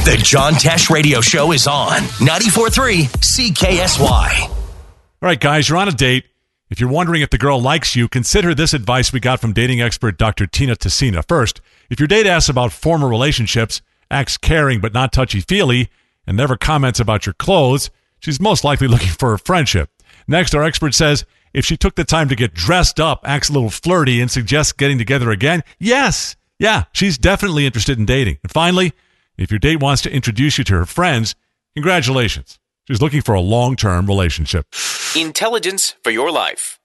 The John Tesh Radio Show is on 94.3 CKSY. All right, guys, you're on a date. If you're wondering if the girl likes you, consider this advice we got from dating expert Dr. Tina Tessina. First, if your date asks about former relationships, acts caring but not touchy-feely, and never comments about your clothes, she's most likely looking for a friendship. Next, our expert says if she took the time to get dressed up, acts a little flirty, and suggests getting together again, yes, she's definitely interested in dating. And finally, if your date wants to introduce you to her friends, congratulations. She's looking for a long-term relationship. Intelligence for your life.